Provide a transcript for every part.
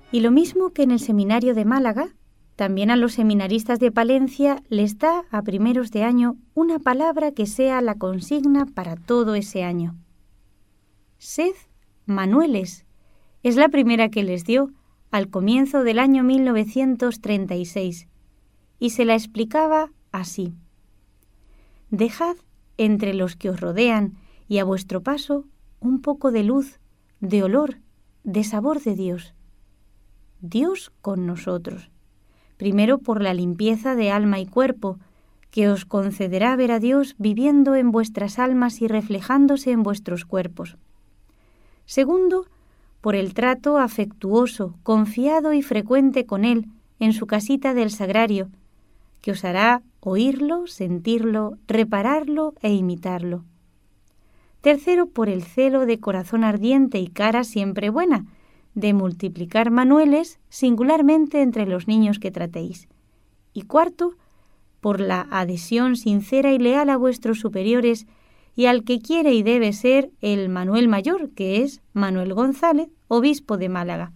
Y lo mismo que en el seminario de Málaga, también a los seminaristas de Palencia les da a primeros de año una palabra que sea la consigna para todo ese año. Sed manueles. Es la primera que les dio al comienzo del año 1936 y se la explicaba así. Dejad entre los que os rodean y a vuestro paso un poco de luz, de olor, de sabor de Dios. Dios con nosotros. Primero por la limpieza de alma y cuerpo, que os concederá ver a Dios viviendo en vuestras almas y reflejándose en vuestros cuerpos. Segundo, por el trato afectuoso, confiado y frecuente con Él en su casita del Sagrario, que os hará oírlo, sentirlo, repararlo e imitarlo. Tercero, por el celo de corazón ardiente y cara siempre buena, de multiplicar manueles singularmente entre los niños que tratéis. Y cuarto, por la adhesión sincera y leal a vuestros superiores y al que quiere y debe ser el Manuel Mayor, que es Manuel González, obispo de Málaga.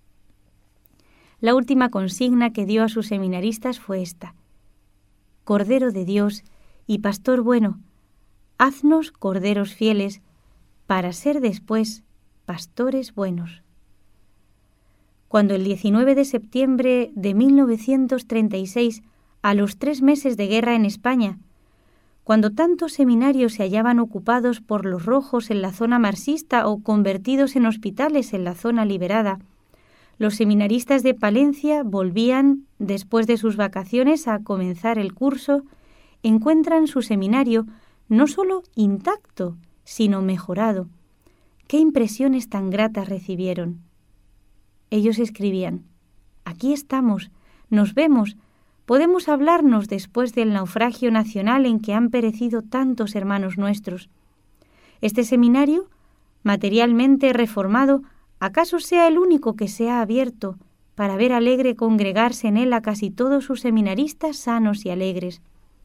La última consigna que dio a sus seminaristas fue esta: Cordero de Dios y Pastor bueno, haznos corderos fieles para ser después pastores buenos. Cuando el 19 de septiembre de 1936, a los 3 meses de guerra en España, cuando tantos seminarios se hallaban ocupados por los rojos en la zona marxista o convertidos en hospitales en la zona liberada, los seminaristas de Palencia volvían, después de sus vacaciones, a comenzar el curso, encuentran su seminario no solo intacto, sino mejorado. ¡Qué impresiones tan gratas recibieron! Ellos escribían: aquí estamos, nos vemos, podemos hablarnos después del naufragio nacional en que han perecido tantos hermanos nuestros. Este seminario, materialmente reformado, acaso sea el único que se ha abierto para ver alegre congregarse en él a casi todos sus seminaristas sanos y alegres.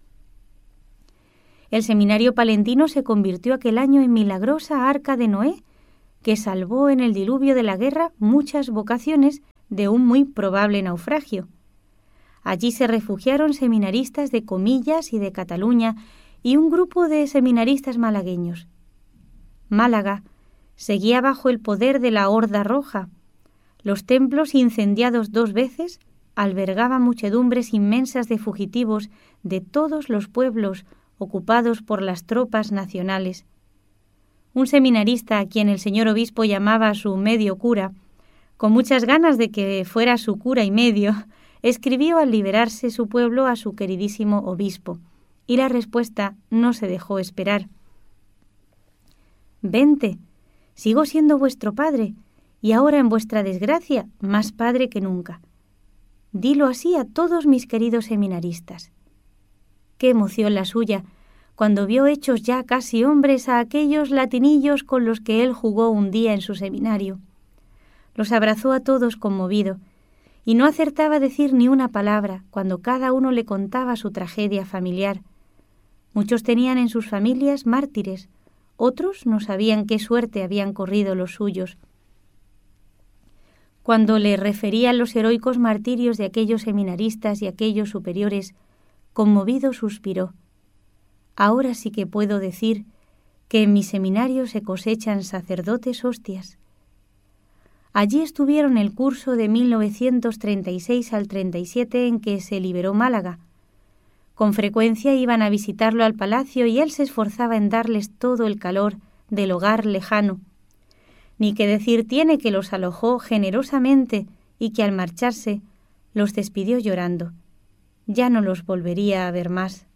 El seminario palentino se convirtió aquel año en milagrosa arca de Noé, que salvó en el diluvio de la guerra muchas vocaciones de un muy probable naufragio. Allí se refugiaron seminaristas de Comillas y de Cataluña y un grupo de seminaristas malagueños. Málaga seguía bajo el poder de la Horda Roja. Los templos, incendiados 2 veces, albergaban muchedumbres inmensas de fugitivos de todos los pueblos ocupados por las tropas nacionales. Un seminarista a quien el señor obispo llamaba su medio cura, con muchas ganas de que fuera su cura y medio, escribió al liberarse su pueblo a su queridísimo obispo, y la respuesta no se dejó esperar. «Vente, sigo siendo vuestro padre, y ahora en vuestra desgracia más padre que nunca. Dilo así a todos mis queridos seminaristas». Qué emoción la suya cuando vio hechos ya casi hombres a aquellos latinillos con los que él jugó un día en su seminario. Los abrazó a todos conmovido, y no acertaba a decir ni una palabra cuando cada uno le contaba su tragedia familiar. Muchos tenían en sus familias mártires, otros no sabían qué suerte habían corrido los suyos. Cuando le referían los heroicos martirios de aquellos seminaristas y aquellos superiores, conmovido suspiró: «Ahora sí que puedo decir que en mi seminario se cosechan sacerdotes hostias». Allí estuvieron el curso de 1936 al 37 en que se liberó Málaga. Con frecuencia iban a visitarlo al palacio y él se esforzaba en darles todo el calor del hogar lejano. Ni que decir tiene que los alojó generosamente y que al marcharse los despidió llorando. Ya no los volvería a ver más.